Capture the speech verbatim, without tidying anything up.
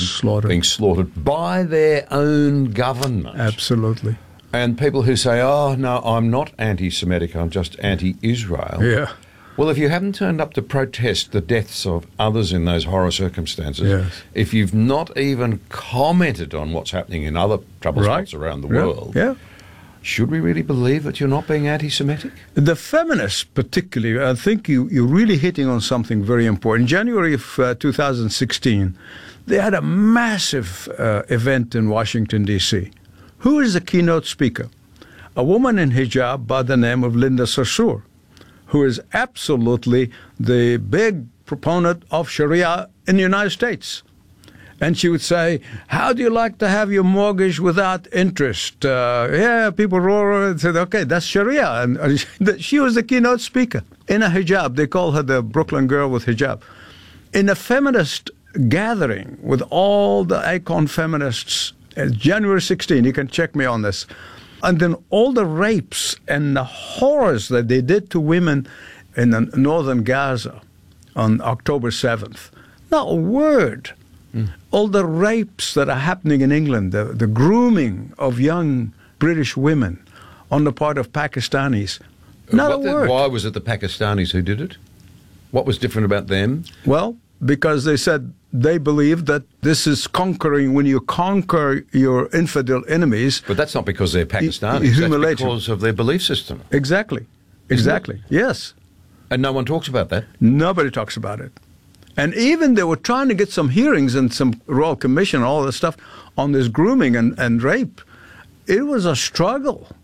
slaughtered. being slaughtered by their own government. Absolutely. And people who say, oh, no, I'm not anti-Semitic, I'm just anti-Israel. Yeah. Well, if you haven't turned up to protest the deaths of others in those horror circumstances, Yes. if you've not even commented on what's happening in other trouble Right. spots around the Yeah. world, Yeah. should we really believe that you're not being anti-Semitic? The feminists, particularly, I think you, you're really hitting on something very important. In January of uh, two thousand sixteen, they had a massive uh, event in Washington, D C Who is the keynote speaker? A woman in hijab by the name of Linda Sarsour, who is absolutely the big proponent of Sharia in the United States. And she would say, how do you like to have your mortgage without interest? Uh, yeah, people roar and said, okay, that's Sharia. And uh, she was the keynote speaker in a hijab. They call her the Brooklyn girl with hijab. In a feminist gathering with all the icon feminists, uh, January sixteenth, you can check me on this. And then all the rapes and the horrors that they did to women in the northern Gaza on October seventh. Not a word. Mm. All the rapes that are happening in England, the, the grooming of young British women on the part of Pakistanis. Not What a the, word. why was it the Pakistanis who did it? What was different about them? Well, because they said they believe that this is conquering, when you conquer your infidel enemies. But that's not because they're Pakistanis. you That's humiliate because them. of their belief system. Exactly. Exactly. Yes. And no one talks about that. Nobody talks about it. And even they were trying to get some hearings and some Royal Commission and all this stuff on this grooming and, and rape. It was a struggle.